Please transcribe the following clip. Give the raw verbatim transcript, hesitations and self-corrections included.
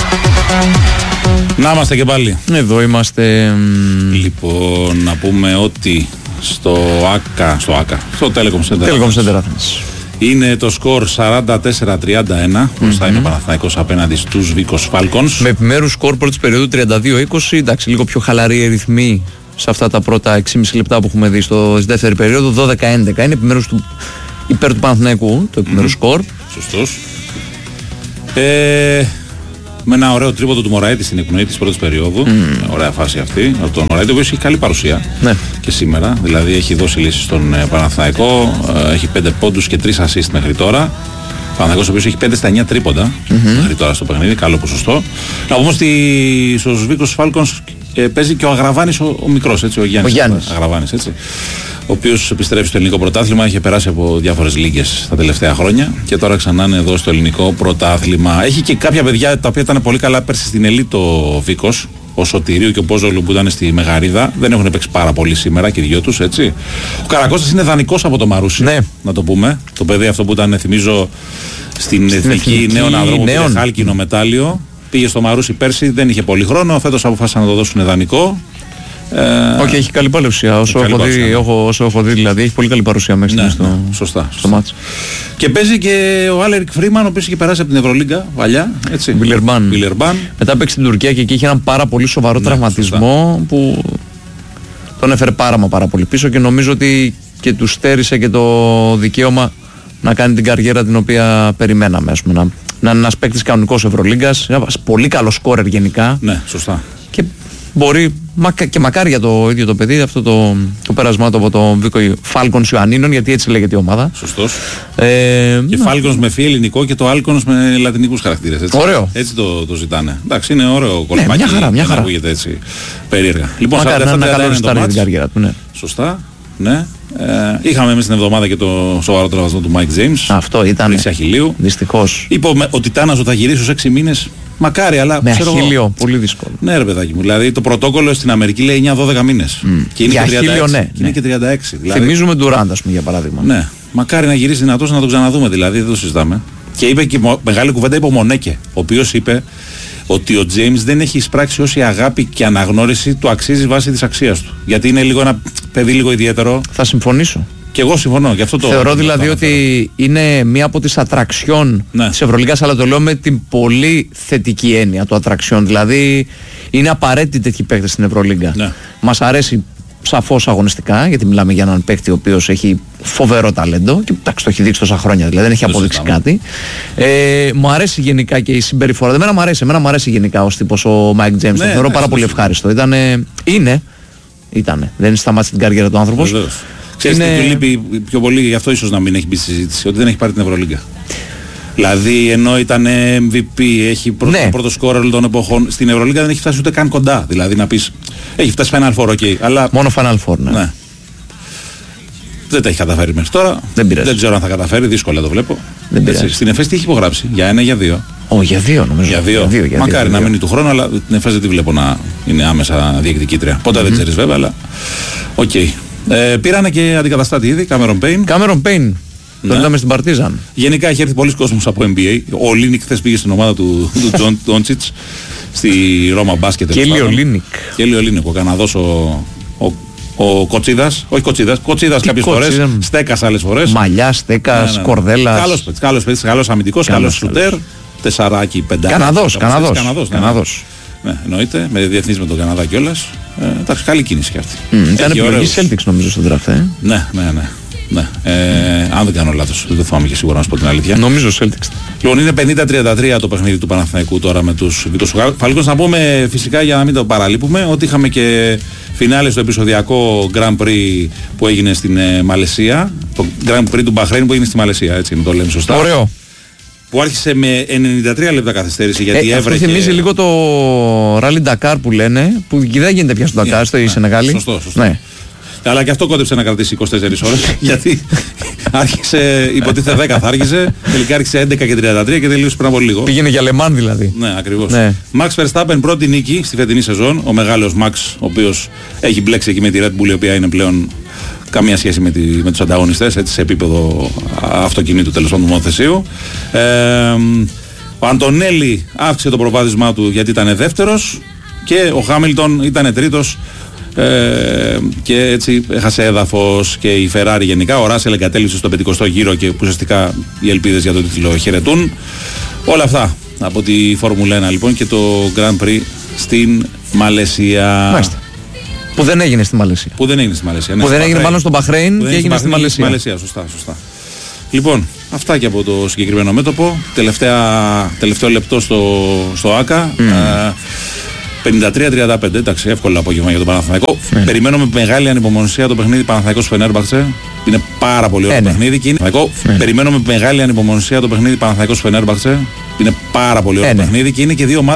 Να είμαστε και πάλι. Εδώ είμαστε. Λοιπόν, να πούμε ότι στο ΑΚΑ, στο ΑΚΑ, στο Telecom Center, Telecom Center Athens. Είναι το σκορ σαράντα τέσσερα τριάντα ένα. Μπροστά mm-hmm. είναι ο Παναθηναϊκός απέναντι στους Βίκος Falcons. Με επιμέρους σκορ πρώτης περίοδου τριάντα δύο είκοσι. Εντάξει, λίγο πιο χαλαρή ρυθμή σε αυτά τα πρώτα έξι και μισό λεπτά που έχουμε δει στο στη δεύτερη περίοδο. δώδεκα έντεκα είναι επιμέρους του, υπέρ του Παναθηναϊκού, το επιμέρους mm-hmm. σκορ. Σωστός. Ε, με ένα ωραίο τρίποντο του Μωραήτη στην εκπνοή της πρώτης περίοδου. Mm. Ωραία φάση αυτή. Από τον Μωραήτη, ο οποίος έχει καλή παρουσία ναι. και σήμερα. Δηλαδή έχει δώσει λύσεις στον ε, Παναθηναϊκό. Ε, έχει πέντε πόντους και τρία assist μέχρι τώρα. Ο Παναθηναϊκός, ο οποίος έχει πέντε στα εννιά τρίποντα mm-hmm. μέχρι τώρα στο παιχνίδι. Καλό ποσοστό. Να πούμε ότι στους Βίκος Falcons ε, παίζει και ο Αγραβάνης ο, ο μικρός, έτσι, ο Γιάννης. Ο Γιάννης. Αγραβάνης, έτσι. Ο οποίος επιστρέφει στο ελληνικό πρωτάθλημα, είχε περάσει από διάφορες λίγες τα τελευταία χρόνια και τώρα ξανά είναι εδώ στο ελληνικό πρωτάθλημα. Έχει και κάποια παιδιά τα οποία ήταν πολύ καλά πέρσι στην Ελίτ ο Βίκος, ο Σωτηρίου και ο Πόζολου που ήταν στη Μεγαρίδα. Δεν έχουν παίξει πάρα πολύ σήμερα και οι δυο τους, έτσι. Ο Καρακώστας είναι δανεικός από το Μαρούσι, ναι. να το πούμε. Το παιδί αυτό που ήταν, θυμίζω, στην, στην Εθνική, εθνική Νέων Ανδρόμων που είχε χάλκινο μετάλλιο. Πήγε στο Μαρούσι πέρσι, δεν είχε πολύ χρόνο. Φέτος αποφάσισαν να το δώσουν δανεικό. Ε, Όχι, έχει καλή παρουσία. Όσο, έχω δει, έχω, όσο έχω δει, δηλαδή έχει πολύ καλή παρουσία μέσα ναι, στο, ναι, σωστά, στο μάτς. Και παίζει και ο Άλερικ Φρήμαν, ο οποίος είχε περάσει από την Ευρωλίγκα παλιά. Βιλερμπάν. Μετά παίξει στην Τουρκία και εκεί είχε έναν πάρα πολύ σοβαρό ναι, τραυματισμό σωστά. Που τον έφερε πάρα μα πάρα πολύ πίσω και νομίζω ότι και του στέρισε και το δικαίωμα να κάνει την καριέρα την οποία περιμέναμε. Ας πούμε, να, να είναι ένας παίκτης κανονικός Ευρωλίγκας, πολύ καλό σκόρερ γενικά. Ναι, σωστά. Και μπορεί και μακάρι για το ίδιο το παιδί αυτό το, το πέρασμά του από το Βίκο Falcons Ιωαννίνων, γιατί έτσι λέγεται η ομάδα. Σωστός. Ε, και Falcons με φύ ελληνικό και το Alcons με λατινικούς χαρακτήρες. Έτσι. Ωραίο. Έτσι το, το ζητάνε. Εντάξει, είναι ωραίο κολπάκι. Ναι, μια χαρά, μια χαρά. Ακούγεται έτσι περίεργα. Λοιπόν, μακάρι να είναι ένα καλό στάρι την καριέρα του. Ναι. Σωστά. Ναι. Ε, είχαμε εμείς την εβδομάδα και το σοβαρό τραυματισμό του Mike James. Αυτό ήταν. Αχιλλείου. Δυστυχώς. Είπε ο Τιτάνας ότι θα γυρίσει στους έξι μήνες. Μακάρι, αλλά. Με αχίλλειο, πολύ δύσκολο. Ναι, ρε παιδάκι μου. Δηλαδή το πρωτόκολλο στην Αμερική λέει εννιά δώδεκα μήνες. Mm. Και είναι, για και τριάντα έξι, ναι, και είναι ναι. και τριάντα έξι. Δηλαδή. Θυμίζουμε Ντουράντ, ας πούμε, για παράδειγμα. Ναι. Μακάρι να γυρίσει δυνατός να τον ξαναδούμε, δηλαδή δεν το συζητάμε. Και είπε και μεγάλη κουβέντα είπε ο Μονέκε, ο οποίος είπε ότι ο James δεν έχει εισπράξει όση αγάπη και αναγνώριση του αξίζει βάσει της αξίας του. Γιατί είναι λίγο ένα παιδί λίγο ιδιαίτερο. Θα συμφωνήσω. Και εγώ συμφωνώ. Γι' αυτό το θεωρώ δηλαδή το ότι είναι μία από τις ατραξιόν ναι. της Ευρωλίγκας, αλλά το λέω με την πολύ θετική έννοια του ατραξιόν. Δηλαδή είναι απαραίτητη τέτοιοι παίκτες στην Ευρωλίγκα. Ναι. Μας αρέσει σαφώς αγωνιστικά, γιατί μιλάμε για έναν παίκτη ο οποίος έχει φοβερό ταλέντο και εντάξει, το έχει δείξει τόσα χρόνια, δηλαδή δεν έχει το αποδείξει κάτι. Ε, μου αρέσει γενικά και η συμπεριφορά. Εμένα μου αρέσει, εμένα μου αρέσει γενικά ως τύπος ο Mike James. Ναι, το θεωρώ ναι, πάρα πολύ ευχάριστο. Ήτανε, είναι, ήτανε, δεν σταμάτησε την καριέρα του άνθρωπος. Ξέρεις είναι... τι του λείπει πιο πολύ, γι' αυτό ίσως να μην έχει μπει στη συζήτηση, ότι δεν έχει πάρει την Ευρωλίγκα. Δηλαδή ενώ ήταν εμ βι πι, έχει πρώτο, ναι. πρώτο σκόρ όλων των εποχών, στην Ευρωλίγκα δεν έχει φτάσει ούτε καν κοντά. Δηλαδή να πεις, έχει φτάσει Final Four, okay, αλλά... Μόνο Final Four, ναι. ναι. Δεν τα έχει καταφέρει μέχρι τώρα. Δεν πειράζει. Δεν ξέρω αν θα καταφέρει, δύσκολα το βλέπω. Δεν πειράζει. Στην ΕΦΕΣ τι έχει υπογράψει, για ένα ή για δύο. Ω, για δύο νομίζω. Για δύο. Για δύο, για Μακάρι δύο, να μείνει του χρόνου, αλλά την ΕΦΕΣ δεν τη βλέπω να είναι άμεσα διεκδικήτρια. Ποτέ mm-hmm. δεν ξέρεις βέβαια, αλλά οκ. Okay. Ε, πήρανε και αντικαταστάτη ήδη, Κάμερον Πέιν. Κάμερον Πέιν. Τον είδαμε στην Παρτίζαν. Γενικά έχει έρθει πολλοί κόσμος από N B A. Ο Λίνικ χθες πήγε στην ομάδα του Τζον Ντόντσιτς στη Ρώμα Μπάσκετ. Και Έλιο Λίνικ. Και Έλιο Λίνικ, ο Καναδός ο, ο, ο Κοτσίδας. Όχι Κοτσίδας, Κοτσίδας κάποιες φορές. Στέκας άλλες φορές. Μαλλιά, Στέκας, ναι, ναι. Κορδέλας. Καλός παίκτης, καλός παίκτης, καλός αμυντικός, καλός σουτέρ. Τεσσαράκι, πεντάκι. Καναδός, Καναδός. Καναδός. Καναδός. Ναι, εννοείται, με διεθνείς με τον Καναδά κιόλας. Ε, εντάξει, καλή κίνηση κι αυτή. Mm, ήταν επιλογή Celtics νομίζω στον draft, ε. Ναι, ναι, ναι. ναι. Ε, αν δεν κάνω λάθος, δεν το θυμάμαι και σίγουρα να σου πω την αλήθεια. Νομίζω Celtics. Λοιπόν, είναι πενήντα τριάντα τρία το παιχνίδι του Παναθηναϊκού τώρα με τους Βίκος Falcons. Να πούμε φυσικά για να μην το παραλείπουμε ότι είχαμε και φινάλε στο επεισοδιακό Grand Prix που έγινε στην ε, Μαλαισία. Το Grand Prix του Μπαχρέιν που έγινε στη Μαλαισία, έτσι να το λέμε σωστά. Ωραίο. Που άρχισε με ενενήντα τρία λεπτά καθυστέρηση γιατί ε, έβρεχε. Αυτό θυμίζει λίγο το Rally Dakar που λένε, που δεν γίνεται πια στο Dakar, yeah, στο ναι, Σενεγάλη. Σωστό, σωστό. Ναι. Αλλά και αυτό κόντεψε να κρατήσει είκοσι τέσσερις ώρες γιατί άρχισε, υποτίθεται δέκα θα άρχισε, τελικά άρχισε έντεκα και τριάντα τρία και τελείωσε πριν από λίγο. Πήγαινε για Λεμάν δηλαδή. Ναι, ακριβώς. Ναι. Max Verstappen πρώτη νίκη στη φετινή σεζόν, ο μεγάλος Max, ο οποίος έχει μπλέξει εκεί με τη Red Bull, η οποία είναι πλέον καμία σχέση με, τη, με τους ανταγωνιστές, έτσι, σε επίπεδο αυτοκινήτου τέλος πάντων του μονοθεσίου. Ε, Ο Αντωνέλη αύξησε το προβάδισμά του γιατί ήταν δεύτερος και ο Χάμιλτον ήταν τρίτος ε, και έτσι έχασε έδαφος και η Ferrari γενικά. Ο Ράσελ εγκατέλειψε στον πενηκοστό γύρο και ουσιαστικά οι ελπίδες για το τίτλο χαιρετούν. Όλα αυτά από τη Φόρμουλα ένα λοιπόν και το Grand Prix στην Μαλαισία. Μάλιστα. Που δεν έγινε στη Μαλαισία. Που δεν έγινε στη Μαλαισία. Ναι, που δεν έγινε πάνω στο Μπαχρέιν και έγινε στη Μαλαισία. Στη Μαλαισία, σωστά, σωστά. Λοιπόν, αυτά και από το συγκεκριμένο μέτωπο. Τελευταία, τελευταίο λεπτό στο, στο ΆΚΑ. Mm. Ε, πενήντα τρία τριάντα πέντε, εντάξει, εύκολο απόγευμα για τον Παναθηναϊκό. Mm. Περιμένω με μεγάλη ανυπομονησία το παιχνίδι Παναθηναϊκός Φενέρμπαχτσε. Είναι πάρα πολύ ωραίο ε, παιχνίδι. Και είναι... mm. Περιμένω με μεγάλη ανυπομονησία το παιχνίδι Παναθηναϊκός Φενέρμπαχτσε. Είναι πάρα πολύ ωραίο ε, παιχνίδι και είναι και δύο ομάδες.